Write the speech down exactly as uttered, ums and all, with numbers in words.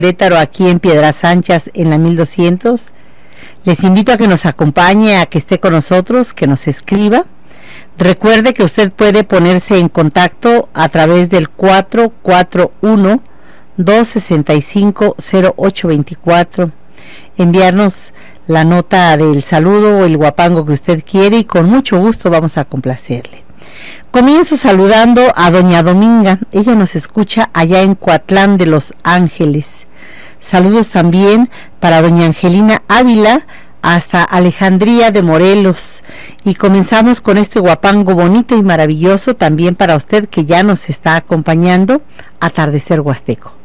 Querétaro, aquí en Piedras Anchas, en la mil doscientos. Les invito a que nos acompañe, a que esté con nosotros, que nos escriba. Recuerde que usted puede ponerse en contacto a través del cuatro cuatro uno, dos seis cinco, cero ocho dos cuatro, enviarnos la nota del saludo o el guapango que usted quiere y con mucho gusto vamos a complacerle. Comienzo saludando a doña Dominga. Ella nos escucha allá en Coatlán de Los Ángeles. Saludos también para doña Angelina Ávila hasta Alejandría de Morelos. Y comenzamos con este guapango bonito y maravilloso también para usted que ya nos está acompañando, Atardecer Huasteco.